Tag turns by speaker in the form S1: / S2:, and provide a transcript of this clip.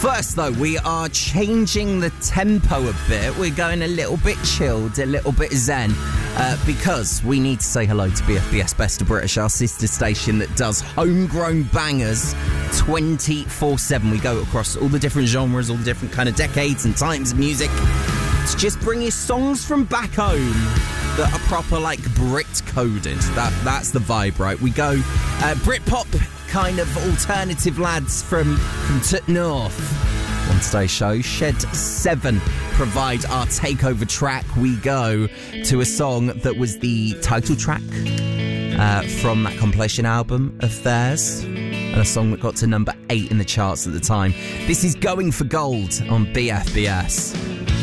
S1: First, though, we are changing the tempo a bit. We're going a little bit chilled, a little bit zen, because we need to say hello to BFBS Best of British, our sister station that does homegrown bangers 24/7. We go across all the different genres, all the different kind of decades and times of music to just bring you songs from back home that are proper, like, Brit-coded. That's the vibe, right? We go Britpop kind of alternative lads from north. On today's show, Shed 7 provide our takeover track. We go to a song that was the title track from that compilation album of theirs, and a song that got to number 8 in the charts at the time. This is Going for Gold on BFBS.